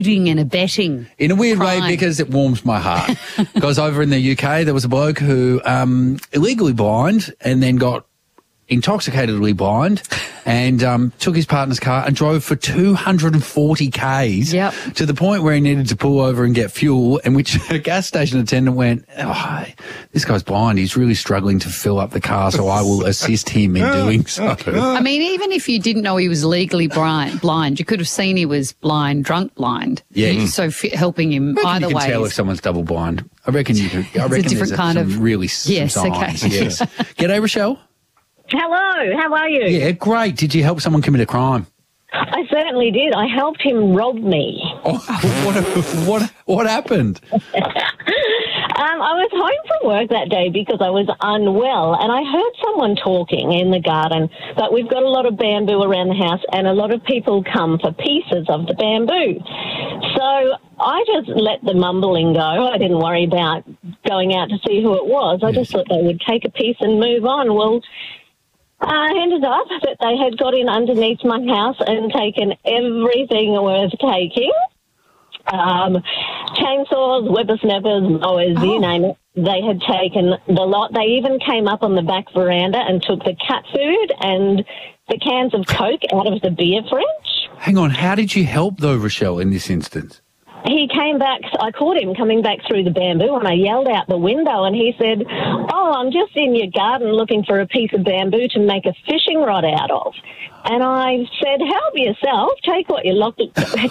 aiding and abetting. In a weird crime. way, because it warms my heart. Because over in the UK, there was a bloke who illegally blind and then got intoxicatedly blind and took his partner's car and drove for 240 Ks to the point where he needed to pull over and get fuel, and which a gas station attendant went, oh, this guy's blind. He's really struggling to fill up the car, so I will assist him in doing so. I mean, even if you didn't know he was legally blind, you could have seen he was blind, drunk blind. Yeah. So helping him either you way. can tell if someone's double blind. I reckon you can. I reckon a different there's kind some of really some signs. Okay. Yes. G'day, Rochelle. Hello, how are you? Yeah, great. Did you help someone commit a crime? I certainly did. I helped him rob me. Oh, what happened? I was home from work that day because I was unwell, and I heard someone talking in the garden. But we've got a lot of bamboo around the house, and a lot of people come for pieces of the bamboo. So I just let the mumbling go. I didn't worry about going out to see who it was. I just thought they would take a piece and move on. Well, ended up that they had got in underneath my house and taken everything worth taking. Chainsaws, whippersnappers, mowers, you name it. They had taken the lot. They even came up on the back veranda and took the cat food and the cans of Coke out of the beer fridge. Hang on, how did you help though, Rochelle, in this instance? He came back, I caught him coming back through the bamboo, and I yelled out the window, and he said, oh, I'm just in your garden looking for a piece of bamboo to make a fishing rod out of. And I said, help yourself, take what you want.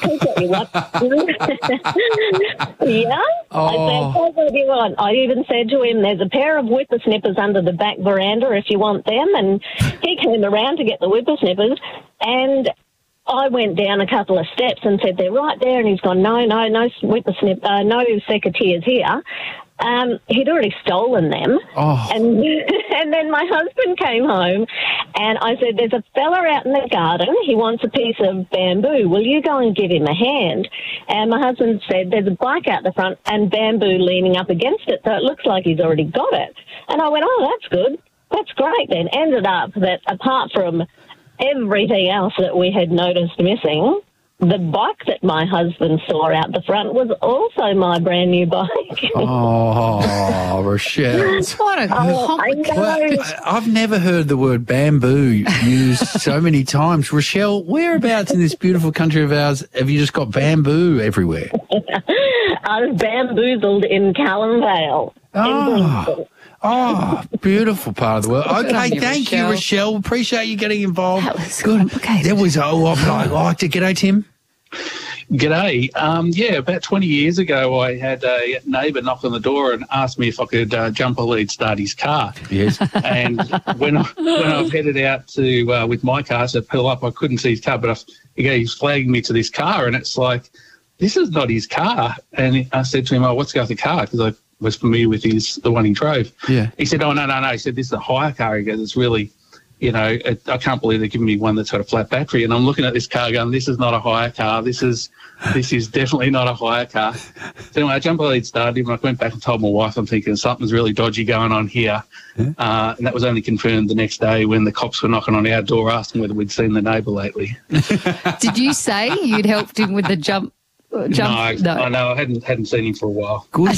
Yeah? I said, take what you want. I even said to him, there's a pair of whippersnippers under the back veranda if you want them. And he came around to get the whippersnippers, and I went down a couple of steps and said, they're right there. And he's gone, no whippersnipper, no secateurs here. He'd already stolen them. Oh. And then my husband came home and I said, there's a fella out in the garden. He wants a piece of bamboo. Will you go and give him a hand? And my husband said, there's a bike out the front and bamboo leaning up against it. So it looks like he's already got it. And I went, oh, that's good. That's great then. Ended up that apart from everything else that we had noticed missing, the bike that my husband saw out the front was also my brand new bike. Oh, Rochelle. What a complicated... I've never heard the word bamboo used so many times. Rochelle, whereabouts in this beautiful country of ours have you just got bamboo everywhere? I was bamboozled in Callum Vale. Oh, beautiful part of the world. Okay, thank you, Rochelle. Appreciate you getting involved. That was complicated. There was I liked it. G'day, Tim. G'day. About 20 years ago, I had a neighbour knock on the door and ask me if I could jump a lead start his car. Yes. And when I've headed out to with my car to pull up, I couldn't see his car, but he's flagging me to this car, and it's like, this is not his car. And I said to him, oh, what's going with the car? Because I was familiar with the one he drove. Yeah. He said, oh, no. He said, this is a hire car. He goes, it's really, I can't believe they're giving me one that's got a flat battery. And I'm looking at this car going, this is not a hire car. This is definitely not a hire car. So anyway, I jumped on lead started him. I went back and told my wife, I'm thinking something's really dodgy going on here. Yeah. And that was only confirmed the next day when the cops were knocking on our door asking whether we'd seen the neighbour lately. Did you say you'd helped him with the jump? No, I hadn't seen him for a while. Good.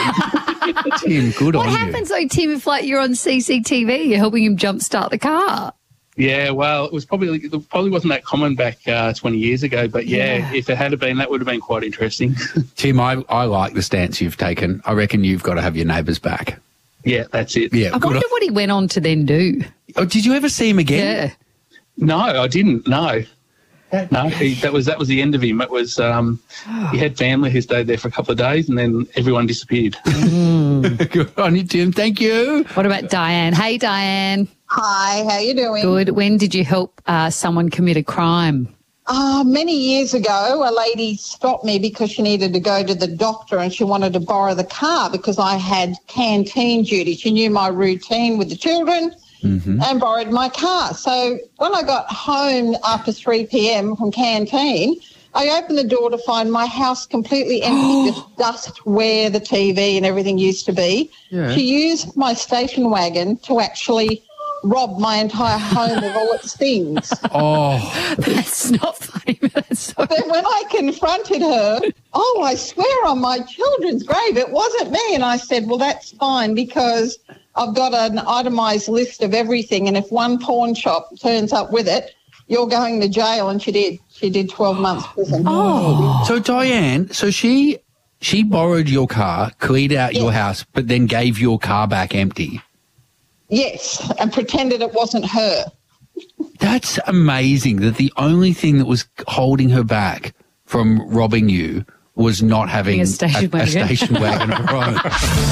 Tim, good on you. What happens though, Tim, if you're on CCTV, you're helping him jumpstart the car? Yeah, well, it probably wasn't that common back 20 years ago, but yeah, if it had been, that would have been quite interesting. Tim, I like the stance you've taken. I reckon you've got to have your neighbours back. Yeah, that's it. Yeah, I wonder what he went on to then do. Oh, did you ever see him again? Yeah. No, I didn't. No. No, that was the end of him. It was he had family who stayed there for a couple of days, and then everyone disappeared. Good on you, Tim. Thank you. What about Diane? Hey, Diane. Hi, how you doing? Good. When did you help someone commit a crime? Many years ago, a lady stopped me because she needed to go to the doctor and she wanted to borrow the car because I had canteen duty. She knew my routine with the children. Mm-hmm. And borrowed my car. So when I got home after 3 p.m. from canteen, I opened the door to find my house completely empty, just dust where the TV and everything used to be. Yeah. She used my station wagon to actually robbed my entire home of all its things. Oh, That's not funny, but that's so... Then when I confronted her, oh, I swear on my children's grave, it wasn't me. And I said, well, that's fine because I've got an itemised list of everything. And if one pawn shop turns up with it, you're going to jail. And she did. She did 12 months prison. Oh. so Diane, so she borrowed your car, cleared out your house, but then gave your car back empty. Yes, and pretended it wasn't her. That's amazing that the only thing that was holding her back from robbing you was not having A station wagon. a station wagon of her own.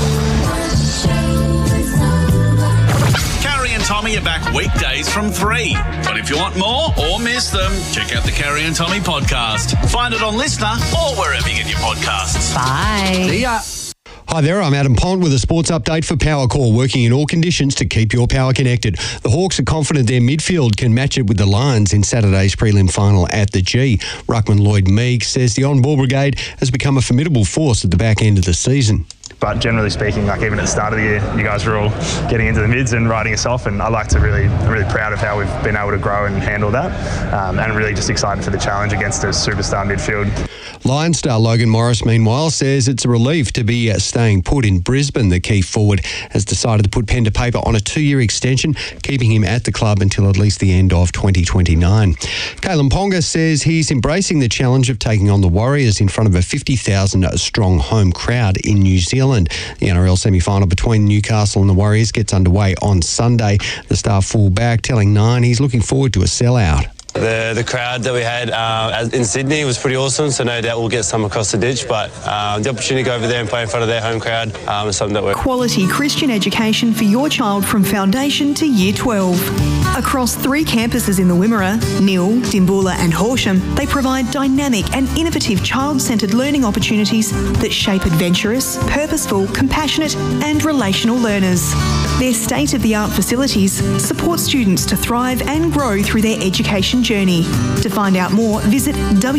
Carrie and Tommy are back weekdays from 3. But if you want more or miss them, check out the Carrie and Tommy podcast. Find it on Listener or wherever you get your podcasts. Bye. See ya. Hi there, I'm Adam Pont with a sports update for Powercall, working in all conditions to keep your power connected. The Hawks are confident their midfield can match it with the Lions in Saturday's prelim final at the G. Ruckman Lloyd Meeks says the on-ball brigade has become a formidable force at the back end of the season. But generally speaking, like even at the start of the year, you guys were all getting into the mids and riding us off, and I'm really proud of how we've been able to grow and handle that, and really just excited for the challenge against a superstar midfield. Lions star Logan Morris, meanwhile, says it's a relief to be staying put in Brisbane. The key forward has decided to put pen to paper on a 2-year extension, keeping him at the club until at least the end of 2029. Kalen Ponga says he's embracing the challenge of taking on the Warriors in front of a 50,000-strong home crowd in New Zealand. The NRL semi-final between Newcastle and the Warriors gets underway on Sunday. The star fullback telling Nine he's looking forward to a sellout. The crowd that we had in Sydney was pretty awesome, so no doubt we'll get some across the ditch, but the opportunity to go over there and play in front of their home crowd is something that we're... Quality Christian education for your child from foundation to year 12. Across 3 campuses in the Wimmera, Neil, Dimboola and Horsham, they provide dynamic and innovative child-centred learning opportunities that shape adventurous, purposeful, compassionate and relational learners. Their state-of-the-art facilities support students to thrive and grow through their education journey. To find out more, visit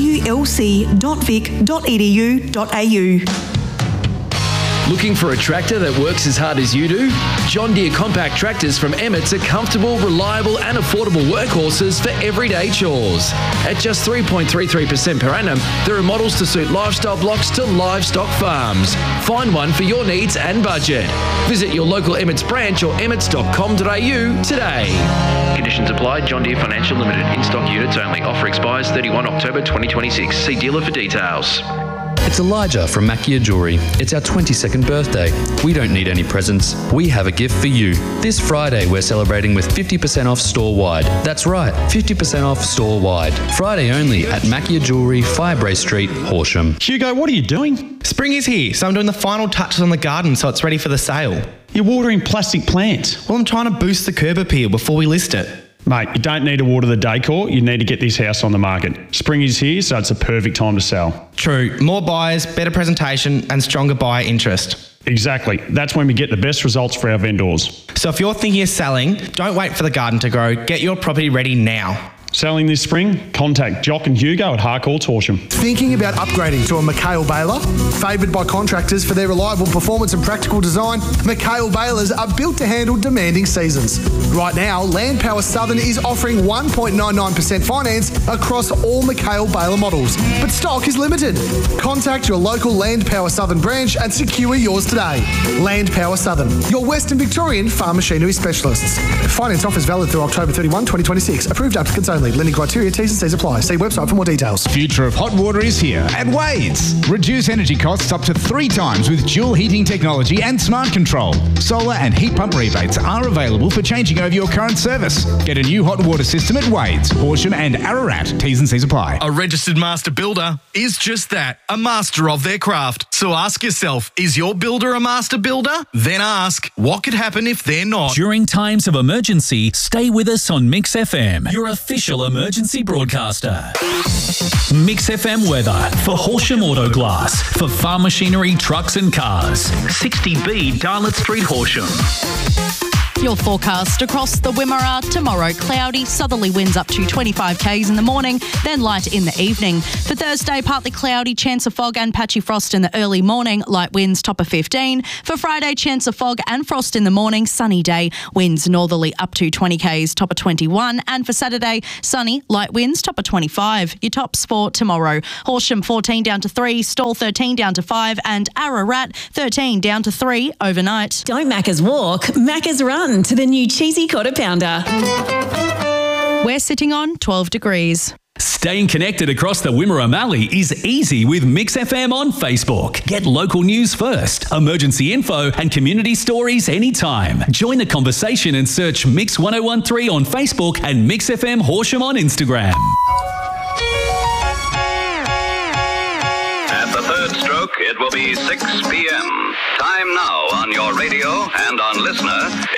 wlc.vic.edu.au. Looking for a tractor that works as hard as you do? John Deere compact tractors from Emmett's are comfortable, reliable and affordable workhorses for everyday chores. At just 3.33% per annum, there are models to suit lifestyle blocks to livestock farms. Find one for your needs and budget. Visit your local Emmett's branch or emmets.com.au today. Conditions apply. John Deere Financial Limited. In-stock units only. Offer expires 31 October 2026. See dealer for details. It's Elijah from Macchia Jewellery. It's our 22nd birthday. We don't need any presents. We have a gift for you. This Friday, we're celebrating with 50% off store-wide. That's right, 50% off store-wide. Friday only at Macchia Jewellery, Firebrace Street, Horsham. Hugo, what are you doing? Spring is here, so I'm doing the final touches on the garden so it's ready for the sale. You're watering plastic plants. Well, I'm trying to boost the curb appeal before we list it. Mate, you don't need to water the decor. You need to get this house on the market. Spring is here, so it's a perfect time to sell. True. More buyers, better presentation and stronger buyer interest. Exactly. That's when we get the best results for our vendors. So if you're thinking of selling, don't wait for the garden to grow. Get your property ready now. Selling this spring? Contact Jock and Hugo at Harcourts Horsham. Thinking about upgrading to a McHale baler? Favoured by contractors for their reliable performance and practical design, McHale balers are built to handle demanding seasons. Right now, Land Power Southern is offering 1.99% finance across all McHale baler models, but stock is limited. Contact your local Land Power Southern branch and secure yours today. Land Power Southern, your Western Victorian farm machinery specialists. Finance offers valid through October 31, 2026. Approved applicants only. Lending criteria, T's and C's apply. See website for more details. Future of hot water is here at Wades. Reduce energy costs up to 3 times with dual heating technology and smart control. Solar and heat pump rebates are available for changing over your current service. Get a new hot water system at Wades, Horsham and Ararat. T's and C's apply. A registered master builder is just that, a master of their craft. So ask yourself, is your builder a master builder? Then ask, what could happen if they're not? During times of emergency, stay with us on Mix FM, your official emergency broadcaster. Mix FM weather for Horsham Auto Glass, for farm machinery, trucks and cars. 60B Darlett Street, Horsham. Your forecast across the Wimmera. Tomorrow, cloudy, southerly winds up to 25 k's in the morning, then light in the evening. For Thursday, partly cloudy, chance of fog and patchy frost in the early morning, light winds top of 15. For Friday, chance of fog and frost in the morning, sunny day, winds northerly up to 20 k's, top of 21. And for Saturday, sunny, light winds, top of 25. Your tops for tomorrow: Horsham 14 down to 3, Stawell 13 down to 5, and Ararat 13 down to 3 overnight. Don't Macca's walk, Macca's run to the new cheesy quarter pounder. We're sitting on 12 degrees. Staying connected across the Wimmera Mallee is easy with Mix FM on Facebook. Get local news first, emergency info and community stories anytime. Join the conversation and search Mix 1013 on Facebook and Mix FM Horsham on Instagram. At the third stroke, it will be 6 p.m. Time now on your radio and on Listener.